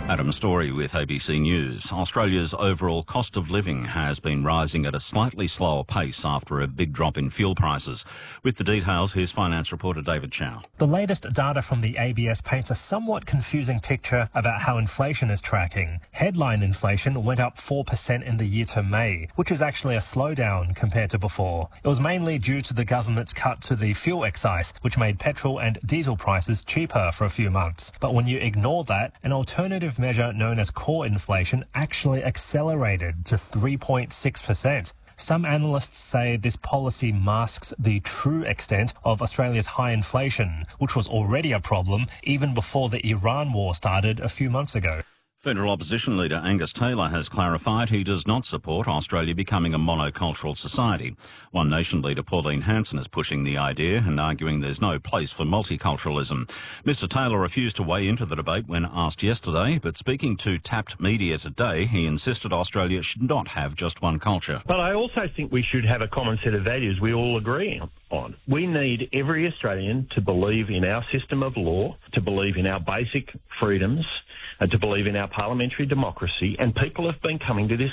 Adam Story with ABC News. Australia's overall cost of living has been rising at a slightly slower pace after a big drop in fuel prices. With the details, here's finance reporter David Chow. The latest data from the ABS paints a somewhat confusing picture about how inflation is tracking. Headline inflation went up 4% in the year to May, which is actually a slowdown compared to before. It was mainly due to the government's cut to the fuel excise, which made petrol and diesel prices cheaper for a few months. But when you ignore that, an alternative measure known as core inflation actually accelerated to 3.6%. Some analysts say this policy masks the true extent of Australia's high inflation, which was already a problem even before the Iran war started a few months ago. Federal opposition leader Angus Taylor has clarified he does not support Australia becoming a monocultural society. One Nation leader Pauline Hanson is pushing the idea and arguing there's no place for multiculturalism. Mr Taylor refused to weigh into the debate when asked yesterday, but speaking to Tapped Media today, he insisted Australia should not have just one culture. But I also think we should have a common set of values we all agree on. We need every Australian to believe in our system of law, to believe in our basic freedoms, and to believe in our parliamentary democracy, and people have been coming to this